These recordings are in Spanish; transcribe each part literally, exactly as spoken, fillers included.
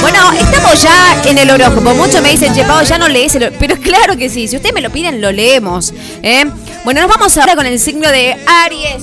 Bueno, estamos ya en el horóscopo. Muchos me dicen, che, Pau, ya no lees el horóscopo. Pero claro que sí, si ustedes me lo piden, lo leemos. ¿eh? Bueno, nos vamos ahora con el signo de Aries.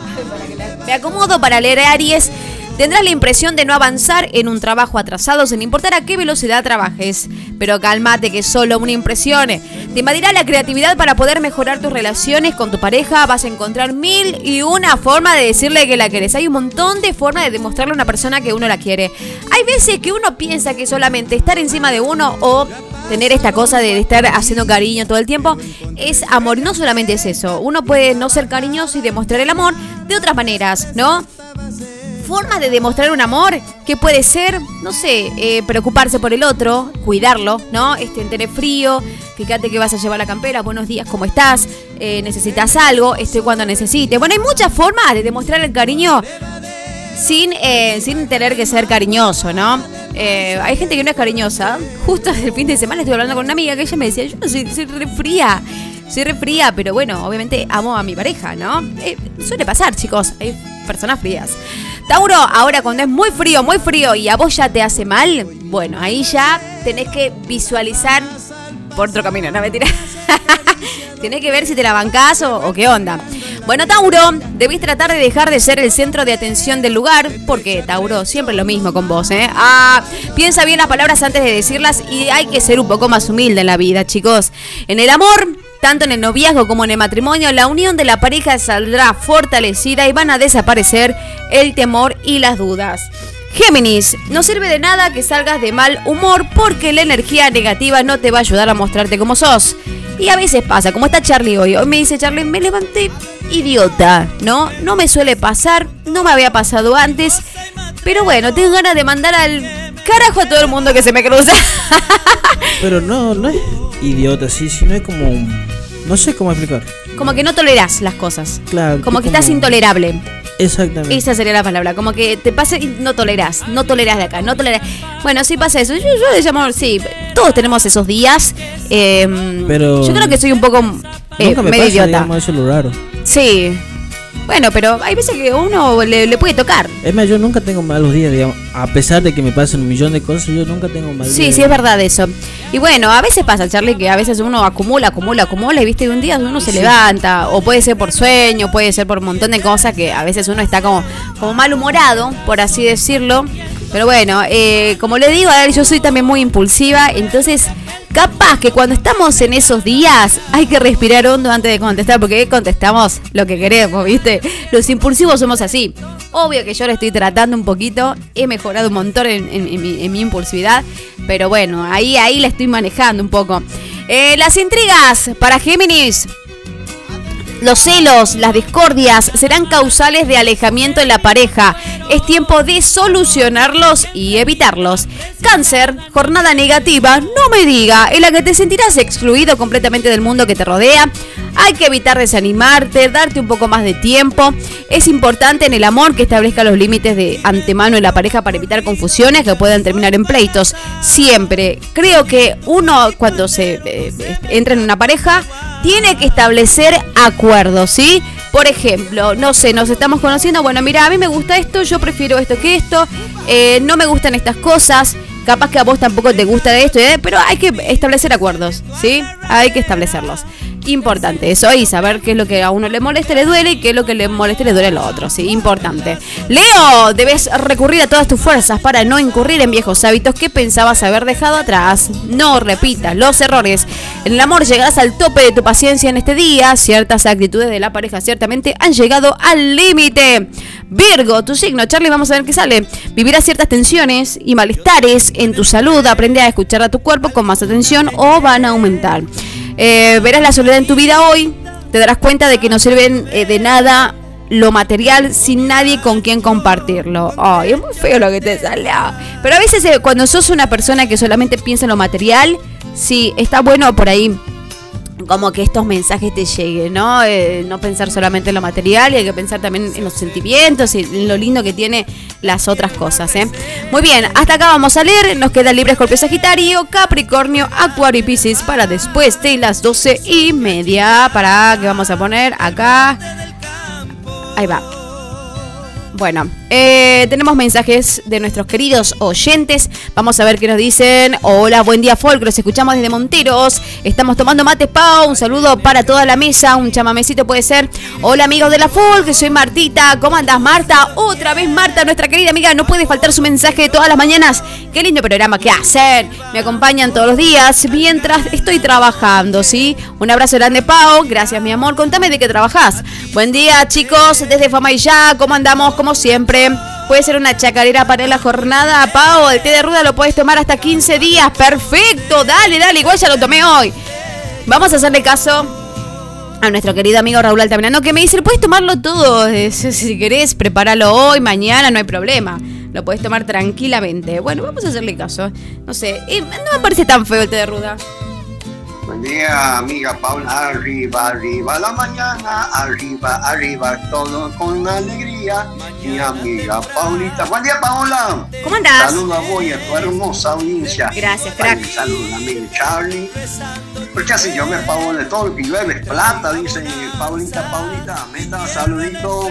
Me acomodo para leer Aries. Tendrás la impresión de no avanzar en un trabajo atrasado sin importar a qué velocidad trabajes. Pero cálmate, que es solo una impresión. Te invadirá la creatividad para poder mejorar tus relaciones con tu pareja. Vas a encontrar mil y una forma de decirle que la querés. Hay un montón de formas de demostrarle a una persona que uno la quiere. Hay veces que uno piensa que solamente estar encima de uno o tener esta cosa de estar haciendo cariño todo el tiempo es amor. Y no solamente es eso. Uno puede no ser cariñoso y demostrar el amor de otras maneras, ¿no? Formas de demostrar un amor que puede ser, no sé, eh, preocuparse por el otro, cuidarlo, ¿no? Este, tener frío, fíjate que vas a llevar la campera, buenos días, ¿cómo estás? Eh, ¿Necesitas algo? Estoy cuando necesites. Bueno, hay muchas formas de demostrar el cariño sin, eh, sin tener que ser cariñoso, ¿no? Eh, hay gente que no es cariñosa. Justo el fin de semana estuve hablando con una amiga que ella me decía, yo no soy, soy re fría. Soy re fría, pero bueno, obviamente amo a mi pareja, ¿no? Eh, suele pasar, chicos, hay personas frías. Tauro, ahora cuando es muy frío, muy frío y a vos ya te hace mal, bueno, ahí ya tenés que visualizar por otro camino, no mentira. Tenés que ver si te la bancás o, o qué onda. Bueno, Tauro, debís tratar de dejar de ser el centro de atención del lugar, porque, Tauro, siempre lo mismo con vos, ¿eh? Ah, piensa bien las palabras antes de decirlas y hay que ser un poco más humilde en la vida, chicos. En el amor, tanto en el noviazgo como en el matrimonio, la unión de la pareja saldrá fortalecida y van a desaparecer el temor y las dudas. Géminis, no sirve de nada que salgas de mal humor porque la energía negativa no te va a ayudar a mostrarte como sos. Y a veces pasa, como está Charlie hoy. Hoy me dice Charlie, me levanté idiota, ¿no? No me suele pasar, no me había pasado antes. Pero bueno, tengo ganas de mandar al carajo a todo el mundo que se me cruza. Pero no, no es idiota, sí, sino es como un... No sé cómo explicar. Como que no tolerás las cosas. Claro. Como que como... estás intolerable. Exactamente. Esa sería la palabra, como que te pasa y no tolerás, no tolerás de acá, no tolerás. Bueno, sí pasa eso, yo, yo le llamo, sí, todos tenemos esos días, eh, pero yo creo que soy un poco eh, nunca me medio pasa, idiota. Digamos, eso es lo raro. Sí, bueno, pero hay veces que uno le, le puede tocar. Es más, yo nunca tengo malos días, digamos, a pesar de que me pasan un millón de cosas, yo nunca tengo malos sí, días. Sí, sí, es verdad eso. Y bueno, a veces pasa, Charlie, que a veces uno acumula, acumula, acumula y viste, y un día uno se sí. levanta, o puede ser por sueño, puede ser por un montón de cosas que a veces uno está como, como malhumorado, por así decirlo. Pero bueno, eh, como le digo, a ver, yo soy también muy impulsiva, entonces capaz que cuando estamos en esos días hay que respirar hondo antes de contestar, porque contestamos lo que queremos, ¿viste? Los impulsivos somos así. Obvio que yo lo estoy tratando un poquito, he mejorado un montón en, en, en, mi, en mi impulsividad, pero bueno, ahí, ahí la estoy manejando un poco. Eh, las intrigas para Géminis. Los celos, las discordias serán causales de alejamiento en la pareja. Es tiempo de solucionarlos y evitarlos. Cáncer, jornada negativa, no me diga, en la que te sentirás excluido completamente del mundo que te rodea. Hay que evitar desanimarte, darte un poco más de tiempo. Es importante en el amor que establezca los límites de antemano en la pareja para evitar confusiones que puedan terminar en pleitos. Siempre. Creo que uno cuando se eh, entra en una pareja tiene que establecer acuerdos, ¿sí? Por ejemplo, no sé, nos estamos conociendo, bueno, mira, a mí me gusta esto, yo prefiero esto que esto, eh, no me gustan estas cosas, capaz que a vos tampoco te gusta esto, ¿eh? Pero hay que establecer acuerdos, ¿sí? Hay que establecerlos. Importante eso, y saber qué es lo que a uno le molesta, le duele, y qué es lo que le molesta, le duele a lo otro, sí, importante. Leo, debes recurrir a todas tus fuerzas para no incurrir en viejos hábitos que pensabas haber dejado atrás. No repitas los errores. En el amor llegarás al tope de tu paciencia en este día. Ciertas actitudes de la pareja ciertamente han llegado al límite. Virgo, tu signo, Charlie, vamos a ver qué sale. Vivirás ciertas tensiones y malestares en tu salud. Aprende a escuchar a tu cuerpo con más atención o van a aumentar. Eh, verás la soledad en tu vida hoy, te darás cuenta de que no sirven eh, de nada lo material sin nadie con quien compartirlo. Ay, es muy feo lo que te sale. Pero a veces eh, cuando sos una persona que solamente piensa en lo material, sí, está bueno por ahí como que estos mensajes te lleguen, ¿no? Eh, no pensar solamente en lo material, y hay que pensar también en los sentimientos y en lo lindo que tiene las otras cosas, ¿eh? Muy bien, hasta acá vamos a leer. Nos queda Libra, Escorpio, Sagitario, Capricornio, Acuario y Piscis para después de las doce y media. Para que vamos a poner acá. Ahí va. Bueno. Eh, tenemos mensajes de nuestros queridos oyentes. Vamos a ver qué nos dicen. Hola, buen día, Folk. Los escuchamos desde Monteros. Estamos tomando mate, Pau. Un saludo para toda la mesa. Un chamamecito puede ser. Hola, amigos de la Folk. Soy Martita. ¿Cómo andás, Marta? Otra vez, Marta, nuestra querida amiga. No puede faltar su mensaje de todas las mañanas. Qué lindo programa que hacen. Me acompañan todos los días mientras estoy trabajando, ¿sí? Un abrazo grande, Pau. Gracias, mi amor. Contame de qué trabajás. Buen día, chicos. Desde Fama y Ya. ¿Cómo andamos? Como siempre. Puede ser una chacarera para la jornada, Pau. El té de ruda lo puedes tomar hasta quince días. Perfecto, dale, dale, igual ya lo tomé hoy. Vamos a hacerle caso a nuestro querido amigo Raúl Altamirano, que me dice, puedes tomarlo todo, si querés, prepáralo hoy, mañana, no hay problema. Lo podés tomar tranquilamente. Bueno, vamos a hacerle caso. No sé, no me parece tan feo el té de ruda. Buen día, amiga Paula. Arriba, arriba la mañana, arriba, arriba, todo con alegría. Mi amiga Paulita. Buen día, Paola. ¿Cómo andás? Saludos a vos y a tu hermosa audiencia. Gracias, crack. Saludos a amigo Charlie. Porque así yo me Paola, todo lo que llueve es plata, dice Paulita, Paulita. Meta, saludito.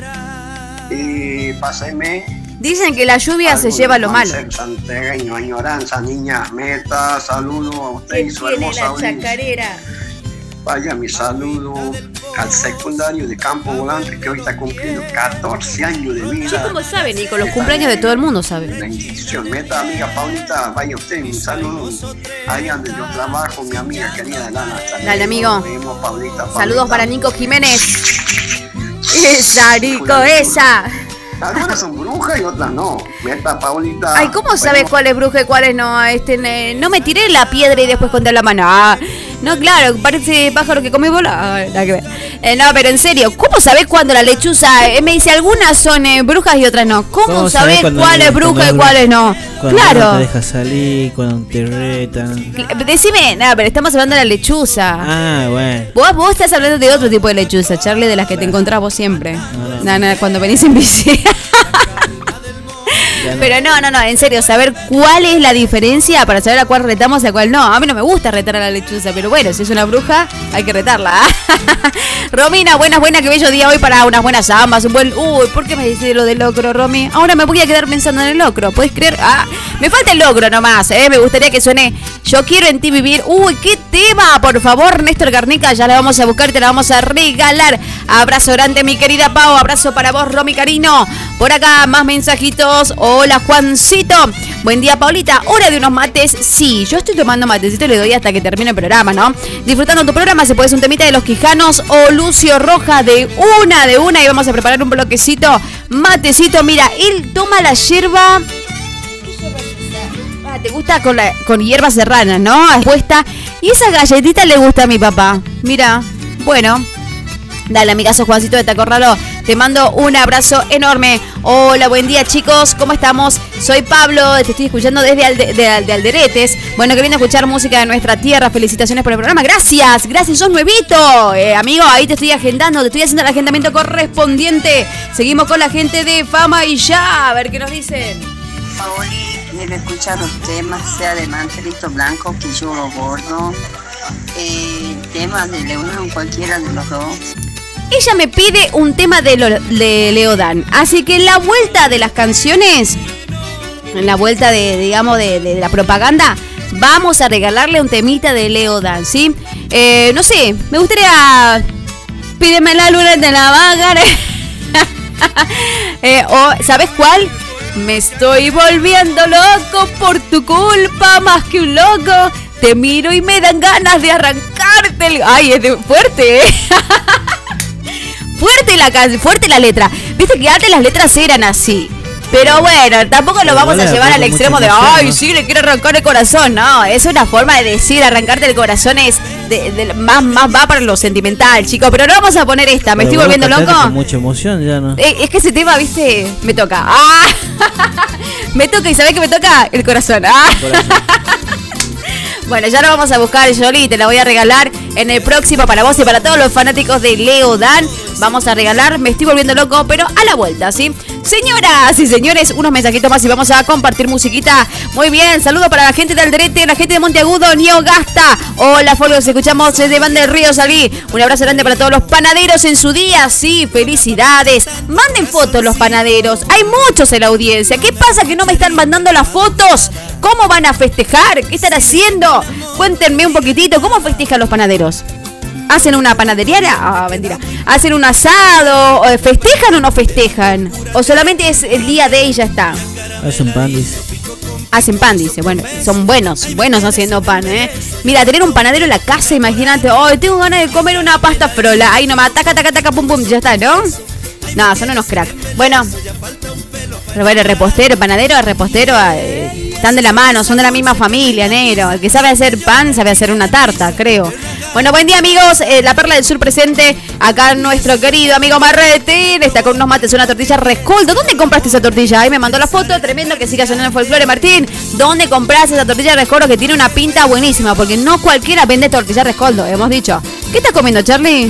Y pásenme. Dicen que la lluvia se lleva lo malo. Santereño, añoranza, niña, meta, saludo a usted y su hermosa audiencia. Chacarera? Vaya mi saludo al secundario de Campo Volante, que hoy está cumpliendo catorce años de vida. Sí, como sabe, Nico, los cumpleaños de todo el mundo sabe. La institución, meta, amiga Paulita, vaya usted, un saludo. Ahí donde yo trabajo, mi amiga querida Lana. Dale, amigo. Vemos, Paulita, Paulita. Saludos para Nico Jiménez. Esa, Nico, esa. Algunas son brujas y otras no. Meta, Paulita. Ay, ¿cómo sabes cuál es bruja y cuál es no? Este, no me tiré la piedra y después conté la mano. Ah, no, claro, parece pájaro que come bola. Ah, nada que ver. Eh, no, pero en serio, ¿cómo sabés cuándo la lechuza? Eh, me dice, algunas son eh, brujas y otras no. ¿Cómo, ¿Cómo sabés cuál es bruja y cuál no? Cuando claro. no te dejas salir, cuando te retan. Decime, nada, pero estamos hablando de la lechuza. Ah, bueno. Vos, vos estás hablando de otro tipo de lechuza, Charlie, de las que te encontrás vos siempre. No, no, nada, nada, cuando venís en bici. Pero no, no, no, en serio, saber cuál es la diferencia para saber a cuál retamos y a cuál no. A mí no me gusta retar a la lechuza, pero bueno, si es una bruja, hay que retarla. Romina, buenas, buenas, qué bello día hoy para unas buenas ambas, un buen... Uy, ¿por qué me dice lo del locro, Romy? Ahora me voy a quedar pensando en el locro, ¿puedes creer? Ah, me falta el locro nomás, ¿eh? Me gustaría que suene Yo quiero en ti vivir. Uy, qué tema, por favor, Néstor Garnica, ya la vamos a buscar, te la vamos a regalar. Abrazo grande, mi querida Pau, abrazo para vos, Romy Carino. Por acá, más mensajitos. Hola, Juancito. Buen día, Paulita. Hora de unos mates. Sí, yo estoy tomando matecito y le doy hasta que termine el programa, ¿no? Disfrutando tu programa, se puede un temita de Los Quijanos o Lucio Roja de una, de una. Y vamos a preparar un bloquecito. Matecito, mira, él toma la yerba... Ah, te gusta con, la, con hierba serrana, ¿no? Expuesta. Y esa galletita le gusta a mi papá. Mira, bueno... Dale, amigazo Juancito de Tacorralo, te mando un abrazo enorme. Hola, buen día, chicos, ¿cómo estamos? Soy Pablo, te estoy escuchando desde Alde, de, de Alderetes. Bueno, queriendo escuchar música de nuestra tierra. Felicitaciones por el programa. Gracias, gracias, sos nuevito. Eh, amigo, ahí te estoy agendando, te estoy haciendo el agendamiento correspondiente. Seguimos con la gente de Fama y Ya, a ver qué nos dicen. Paoli, quiero escuchar los temas, sea de Mantelito Blanco que yo lo bordo. Eh, temas de Leodán, cualquiera de los dos. Ella me pide un tema de, lo, de Leodán. Así que en la vuelta de las canciones, en la vuelta de, digamos, de, de, de la propaganda, vamos a regalarle un temita de Leodán, ¿sí? Eh, no sé, me gustaría... Pídeme la luna de la vaga. eh, o, ¿sabes cuál? Me estoy volviendo loco por tu culpa, más que un loco. Te miro y me dan ganas de arrancarte el... Ay, es de fuerte, ¿eh? Fuerte la canción, fuerte la letra. Viste que antes las letras eran así. Pero bueno, tampoco lo vamos a llevar al extremo de ay, sí, le quiero arrancar el corazón. No, es una forma de decir, arrancarte el corazón es de, de, más, más va para lo sentimental, chicos. Pero no vamos a poner esta, me estoy volviendo loco. Con mucha emoción ya, ¿no? Eh, es que ese tema, viste, me toca. Ah, me toca y ¿sabés qué me toca? El corazón. Ah. El corazón. Bueno, ya lo vamos a buscar, Yoli, te la voy a regalar en el próximo para vos y para todos los fanáticos de Leodán. Vamos a regalar, me estoy volviendo loco, pero a la vuelta, ¿sí? Señoras y señores, unos mensajitos más y vamos a compartir musiquita. Muy bien, saludo para la gente de Alderete, la gente de Monteagudo, Niogasta. Hola, Folgos, escuchamos desde Banda del Río Salí. Un abrazo grande para todos los panaderos en su día. Sí, felicidades. Manden fotos los panaderos. Hay muchos en la audiencia. ¿Qué pasa que no me están mandando las fotos? ¿Cómo van a festejar? ¿Qué están haciendo? Cuéntenme un poquitito. ¿Cómo festejan los panaderos? ¿Hacen una panadería? Ah, mentira. ¿Hacen un asado? ¿Festejan o no festejan? ¿O solamente es el día de y ya está? Hacen pan, dice. Hacen pan, dice. Bueno, son buenos, buenos haciendo pan, ¿eh? Mira, tener un panadero en la casa, imagínate. Oh, tengo ganas de comer una pasta frola. Ahí nomás, taca, taca, taca, pum, pum, ya está, ¿no? No, son unos crack. Bueno, pero bueno, repostero, panadero, repostero, eh, están de la mano, son de la misma familia, negro. El que sabe hacer pan, sabe hacer una tarta, creo. Bueno, buen día, amigos. Eh, la Perla del Sur presente. Acá nuestro querido amigo Marretín está con unos mates, una tortilla Rescoldo. ¿Dónde compraste esa tortilla? Ahí me mandó la foto. Tremendo que siga sonando el folclore, Martín. ¿Dónde compraste esa tortilla Rescoldo que tiene una pinta buenísima? Porque no cualquiera vende tortilla Rescoldo, hemos dicho. ¿Qué estás comiendo, Charlie?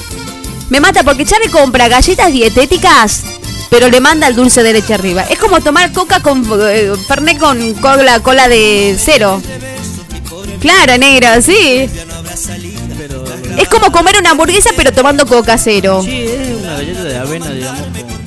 Me mata porque Charlie compra galletas dietéticas, pero le manda el dulce de leche arriba. Es como tomar coca con eh, fernet con cola, cola de cero. Claro, negro, sí. Pero, Es como comer una hamburguesa pero tomando coca cero. sí, es una galleta de avena, digamos.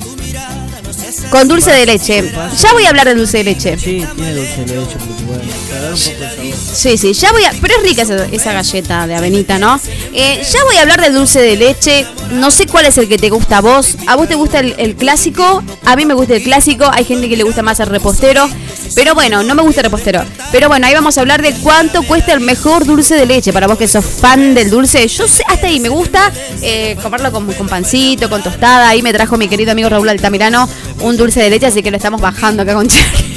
Con... Con dulce de leche. Ya voy a hablar del dulce de leche. Sí, tiene dulce de leche, porque bueno, para dar un poco de sabor. Sí, sí, ya voy a... Pero es rica esa, esa galleta de avenita, ¿no? Eh, ya voy a hablar del dulce de leche. No sé cuál es el que te gusta a vos. ¿A vos te gusta el, el clásico? A mí me gusta el clásico. Hay gente que le gusta más el repostero. Pero bueno, no me gusta el repostero. Pero bueno, ahí vamos a hablar de cuánto cuesta el mejor dulce de leche. Para vos que sos fan del dulce. Yo sé, hasta ahí me gusta eh, comerlo con, con pancito, con tostada. Ahí me trajo mi querido amigo Raúl Altamirano un dulce de leche, así que lo estamos bajando acá con Charlie.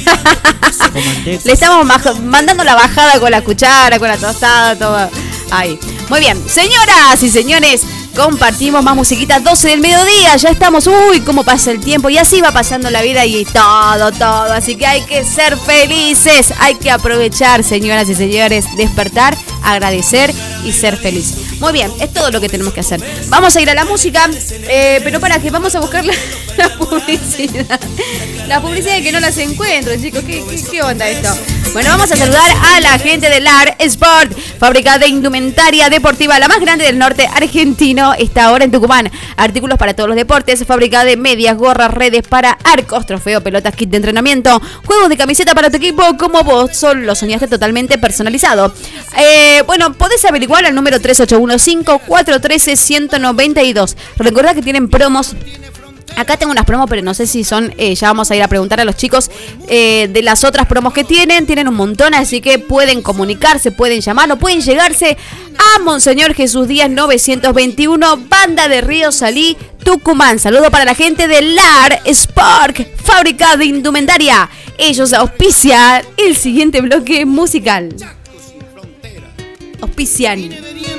Le estamos baj- mandando la bajada con la cuchara, con la tostada, todo. Ahí. Muy bien, señoras y señores, compartimos más musiquita. doce del mediodía, ya estamos. Uy, cómo pasa el tiempo. Y así va pasando la vida y todo, todo. Así que hay que ser felices. Hay que aprovechar, señoras y señores. Despertar, agradecer y ser feliz. Muy bien, es todo lo que tenemos que hacer. Vamos a ir a la música, eh, pero para que vamos a buscar la, la publicidad. La publicidad que no las encuentro, chicos. ¿Qué, qué, qué onda esto? Bueno, vamos a saludar a la gente de Lar Sport, fábrica de indumentaria deportiva, la más grande del norte argentino. Está ahora en Tucumán. Artículos para todos los deportes, fábrica de medias, gorras, redes para arcos, trofeo, pelotas, kit de entrenamiento, juegos de camiseta para tu equipo, como vos solo lo soñaste, totalmente personalizado. Eh, bueno, podés averiguar al número tres ocho uno cinco, cuatro uno tres, uno cero nueve dos. Recordá que tienen promos. Acá tengo unas promos, pero no sé si son, eh, ya vamos a ir a preguntar a los chicos eh, de las otras promos que tienen. Tienen un montón, así que pueden comunicarse, pueden llamar o pueden llegarse a Monseñor Jesús Díaz novecientos veintiuno, Banda de Río Salí, Tucumán. Saludo para la gente de Lar Sport, fábrica de indumentaria. Ellos auspician el siguiente bloque musical. Auspician.